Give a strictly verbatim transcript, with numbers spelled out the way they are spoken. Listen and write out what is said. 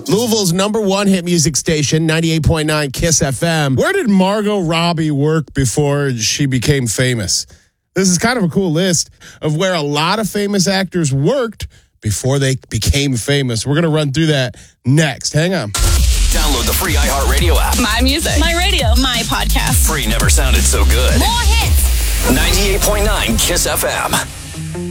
Louisville's number one hit music station, ninety-eight point nine Kiss F M. Where did Margot Robbie work before she became famous? This is kind of a cool list of where a lot of famous actors worked before they became famous. We're going to run through that next. Hang on. Download the free iHeartRadio app. My music. My radio. My podcast. Free never sounded so good. More hits. ninety-eight point nine Kiss F M.